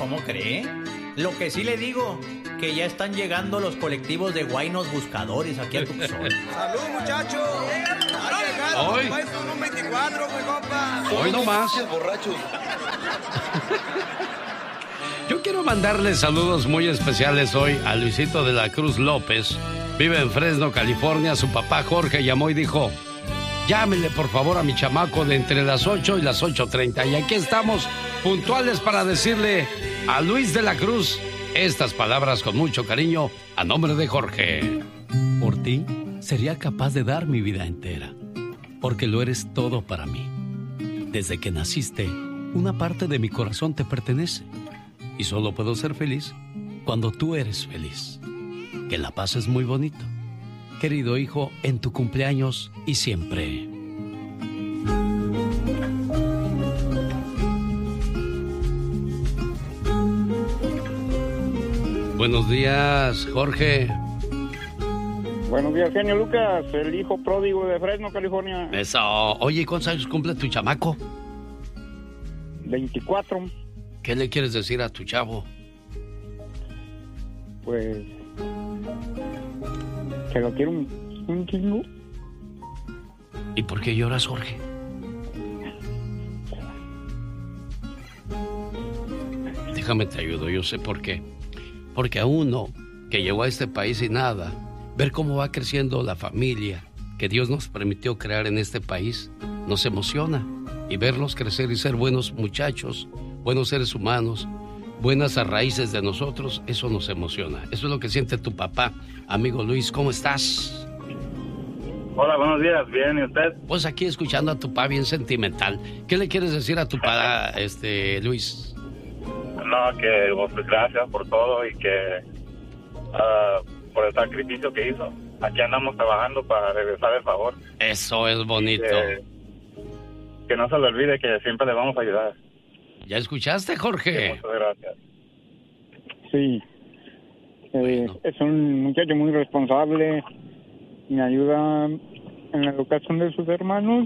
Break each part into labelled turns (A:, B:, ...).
A: ¿cómo cree? Lo que sí le digo, que ya están llegando los colectivos de guainos buscadores aquí a Tucson.
B: ¡Salud, muchachos!
C: Hoy.
B: Son un 24, mi compa.
C: Hoy no más.
B: Borrachos.
C: Yo quiero mandarle saludos muy especiales hoy a Luisito de la Cruz López. Vive en Fresno, California. Su papá Jorge llamó y dijo: llámele por favor a mi chamaco de entre las 8 y las 8:30. Y aquí estamos puntuales para decirle a Luis de la Cruz estas palabras con mucho cariño a nombre de Jorge.
D: Por ti sería capaz de dar mi vida entera, porque lo eres todo para mí. Desde que naciste, una parte de mi corazón te pertenece. Y solo puedo ser feliz cuando tú eres feliz. Que la pases muy bonito, querido hijo, en tu cumpleaños y siempre.
C: Buenos días, Jorge.
E: Buenos días, genio Lucas, el hijo pródigo de Fresno, California.
C: Eso. Oye, ¿cuántos años cumple tu chamaco?
E: 24.
C: ¿Qué le quieres decir a tu chavo?
E: Pues que lo quiero un chingo.
C: ¿Y por qué lloras, Jorge? Déjame te ayudo, yo sé por qué. Porque a uno que llegó a este país y nada, ver cómo va creciendo la familia que Dios nos permitió crear en este país, nos emociona. Y verlos crecer y ser buenos muchachos, buenos seres humanos, buenas raíces de nosotros, eso nos emociona. Eso es lo que siente tu papá. Amigo Luis, ¿cómo estás?
F: Hola, buenos días, bien, ¿y usted?
C: Pues aquí escuchando a tu papá bien sentimental. ¿Qué le quieres decir a tu papá, Luis?
F: No, que pues, gracias por todo y que por el sacrificio que hizo. Aquí andamos trabajando para regresar el favor.
C: Eso es bonito.
F: Que no se le olvide que siempre le vamos a ayudar.
C: ¿Ya escuchaste, Jorge?
F: Muchas gracias.
E: Sí. Es un muchacho muy responsable. Me ayuda en la educación de sus hermanos.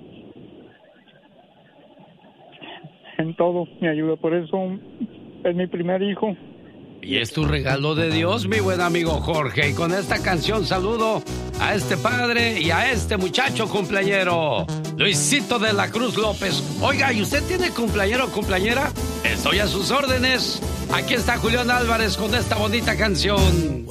E: En todo me ayuda, por eso es mi primer hijo.
C: Y es tu regalo de Dios, mi buen amigo Jorge. Y con esta canción saludo a este padre y a este muchacho cumpleañero, Luisito de la Cruz López. Oiga, ¿y usted tiene cumpleañero o cumpleañera? Estoy a sus órdenes. Aquí está Julián Álvarez con esta bonita canción.